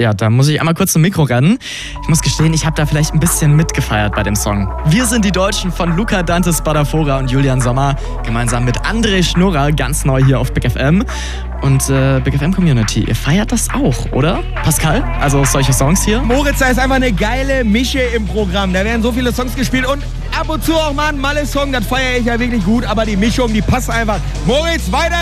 Ja, da muss ich einmal kurz zum Mikro rennen. Ich muss gestehen, ich habe da vielleicht ein bisschen mitgefeiert bei dem Song. Wir sind die Deutschen von Luca Dante Spadafora und Julian Sommer, gemeinsam mit André Schnurrer, ganz neu hier auf Big FM. Und Big FM Community, ihr feiert das auch, oder? Pascal, also solche Songs hier? Moritz, da ist einfach eine geile Mische im Programm. Da werden so viele Songs gespielt und ab und zu auch mal ein Malle-Song, das feiere ich ja wirklich gut, aber die Mischung, die passt einfach. Moritz, weiter